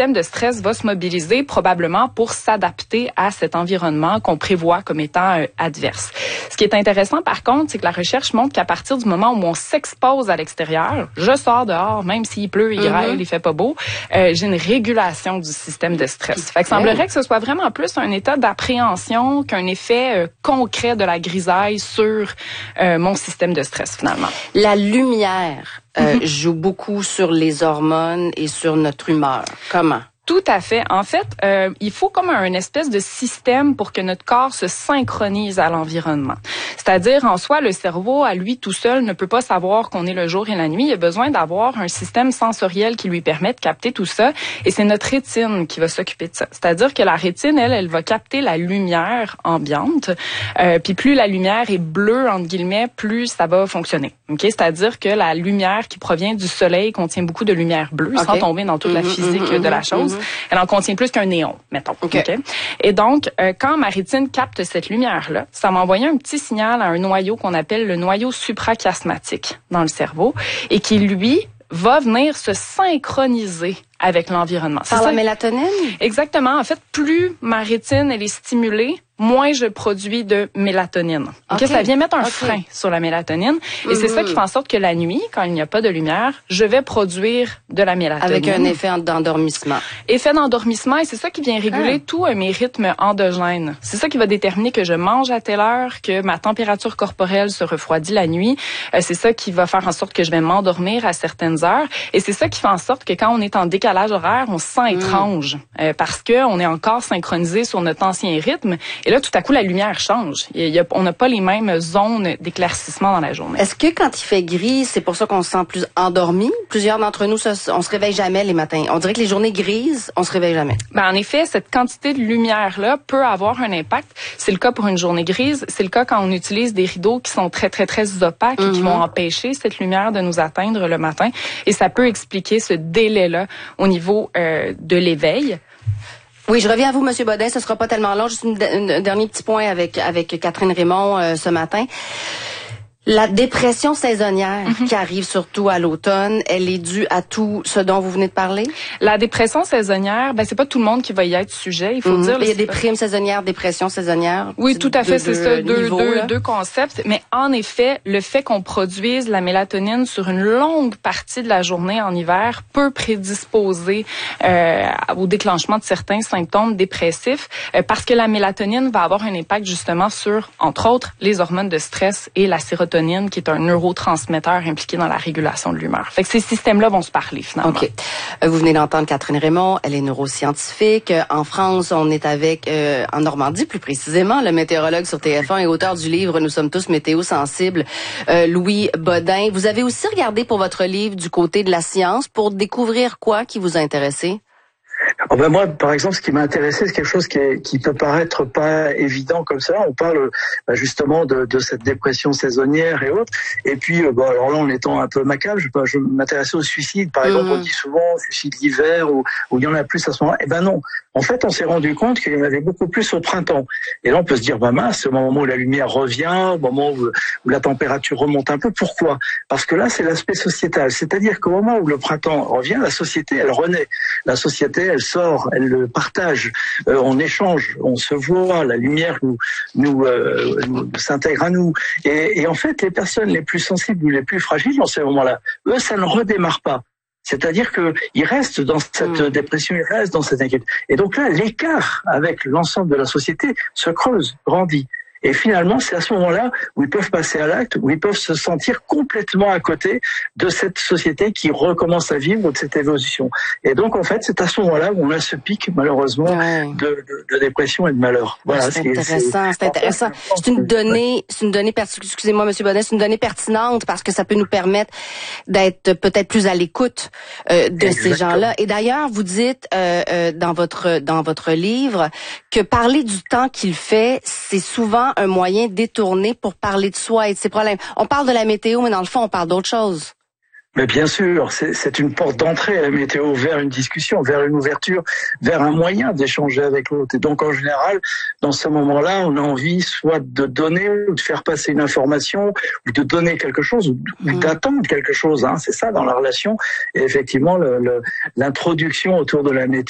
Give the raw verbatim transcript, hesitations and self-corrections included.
système de stress va se mobiliser probablement pour s'adapter à cet environnement qu'on prévoit comme étant euh, adverse. Ce qui est intéressant par contre, c'est que la recherche montre qu'à partir du moment où on s'expose à l'extérieur, je sors dehors, même s'il pleut, il grêle, mm-hmm. il fait pas beau, euh, j'ai une régulation du système de stress. Fait que semblerait que ce soit vraiment plus un état d'appréhension qu'un effet euh, concret de la grisaille sur euh, mon système de stress finalement. La lumière euh, mm-hmm. joue beaucoup sur les hormones et sur notre humeur. Comment? Tout à fait. En fait, euh, il faut comme un espèce de système pour que notre corps se synchronise à l'environnement. C'est-à-dire, en soi, le cerveau, à lui tout seul, ne peut pas savoir qu'on est le jour et la nuit. Il a besoin d'avoir un système sensoriel qui lui permet de capter tout ça. Et c'est notre rétine qui va s'occuper de ça. C'est-à-dire que la rétine, elle, elle va capter la lumière ambiante. Euh, puis plus la lumière est bleue, entre guillemets, plus ça va fonctionner. Okay? C'est-à-dire que la lumière qui provient du soleil contient beaucoup de lumière bleue, okay. sans tomber dans toute mm-hmm, la physique mm-hmm, de la chose. Mm-hmm. Elle en contient plus qu'un néon, mettons. Okay. Okay? Et donc, euh, quand ma rétine capte cette lumière-là, ça va envoyer un petit signal à un noyau qu'on appelle le noyau suprachiasmatique dans le cerveau et qui, lui, va venir se synchroniser avec l'environnement. Par la mélatonine? Exactement. En fait, plus ma rétine elle est stimulée, moins je produis de mélatonine. Okay. Okay? Ça vient mettre un okay. frein sur la mélatonine. Et mm-hmm. c'est ça qui fait en sorte que la nuit, quand il n'y a pas de lumière, je vais produire de la mélatonine. Avec un effet d'endormissement. Effet d'endormissement, et c'est ça qui vient réguler ah. tous mes rythmes endogènes. C'est ça qui va déterminer que je mange à telle heure, que ma température corporelle se refroidit la nuit. Euh, c'est ça qui va faire en sorte que je vais m'endormir à certaines heures. Et c'est ça qui fait en sorte que quand on est en décalage horaire, on se sent mm. étrange. Euh, parce que on est encore synchronisé sur notre ancien rythme. Et là, tout à coup, la lumière change. Il y a, on n'a pas les mêmes zones d'éclaircissement dans la journée. Est-ce que quand il fait gris, c'est pour ça qu'on se sent plus endormi? Plusieurs d'entre nous, ça, on se réveille jamais les matins. On dirait que les journées grises, on se réveille jamais. Ben, en effet, cette quantité de lumière-là peut avoir un impact. C'est le cas pour une journée grise. C'est le cas quand on utilise des rideaux qui sont très, très, très opaques mm-hmm. et qui vont empêcher cette lumière de nous atteindre le matin. Et ça peut expliquer ce délai-là au niveau euh, de l'éveil. Oui, je reviens à vous, Monsieur Bodin. Ce sera pas tellement long. Juste une, une, un dernier petit point avec avec Catherine Raymond euh, ce matin. La dépression saisonnière mm-hmm. qui arrive surtout à l'automne, elle est due à tout ce dont vous venez de parler? La dépression saisonnière, ben c'est pas tout le monde qui va y être sujet, il faut mm-hmm. dire. Il y a des primes saisonnières, dépression saisonnière. Oui, tout à fait, c'est ça, deux, deux, deux concepts. Mais en effet, le fait qu'on produise la mélatonine sur une longue partie de la journée en hiver peut prédisposer euh, au déclenchement de certains symptômes dépressifs euh, parce que la mélatonine va avoir un impact justement sur, entre autres, les hormones de stress et la sérotonine, qui est un neurotransmetteur impliqué dans la régulation de l'humeur. Fait que ces systèmes-là vont se parler, finalement. OK. Vous venez d'entendre Catherine Raymond, elle est neuroscientifique. En France, on est avec, euh, en Normandie plus précisément, le météorologue sur T F un et auteur du livre « Nous sommes tous météo-sensibles », euh, Louis Bodin. Vous avez aussi regardé pour votre livre du côté de la science pour découvrir quoi qui vous a intéressé? Oh ben moi, par exemple, ce qui m'a intéressé, c'est quelque chose qui, est, qui peut paraître pas évident comme ça. On parle ben justement de, de cette dépression saisonnière et autres. Et puis, bon, alors là, en étant un peu macabre, je, je m'intéressais au suicide. Par exemple, mmh. on dit souvent suicide l'hiver ou où il y en a plus à ce moment-là. Eh ben non. En fait, on s'est rendu compte qu'il y en avait beaucoup plus au printemps. Et là, on peut se dire, bah mince, au moment où la lumière revient, au moment où, où la température remonte un peu. Pourquoi? Parce que là, c'est l'aspect sociétal. C'est-à-dire qu'au moment où le printemps revient, la société, elle renaît. La société, elle sort, elle le partage, euh, on échange, on se voit, la lumière nous, nous, euh, nous s'intègre à nous. Et, et en fait, les personnes les plus sensibles ou les plus fragiles dans ces moments-là, eux, ça ne redémarre pas. C'est-à-dire que ils restent dans cette mmh. dépression, ils restent dans cette inquiétude. Et donc là, l'écart avec l'ensemble de la société se creuse, grandit. Et finalement, c'est à ce moment-là où ils peuvent passer à l'acte, où ils peuvent se sentir complètement à côté de cette société qui recommence à vivre de cette évolution. Et donc, en fait, c'est à ce moment-là où on a ce pic, malheureusement, ouais. de, de, de dépression et de malheur. Voilà, c'est intéressant, c'est intéressant. C'est une donnée, c'est une donnée, excusez-moi, Monsieur Bodin, c'est une donnée pertinente parce que ça peut nous permettre d'être peut-être plus à l'écoute euh, de Exactement. Ces gens-là. Et d'ailleurs, vous dites euh, euh, dans votre dans votre livre que parler du temps qu'il fait, c'est souvent un moyen détourné pour parler de soi et de ses problèmes. On parle de la météo, mais dans le fond, on parle d'autre chose. Mais bien sûr, c'est, c'est une porte d'entrée à la météo vers une discussion, vers une ouverture, vers un moyen d'échanger avec l'autre. Et donc, en général, dans ce moment-là, on a envie soit de donner ou de faire passer une information, ou de donner quelque chose, ou mmh. d'attendre quelque chose. Hein. C'est ça dans la relation. Et effectivement, le, le, l'introduction autour de la météo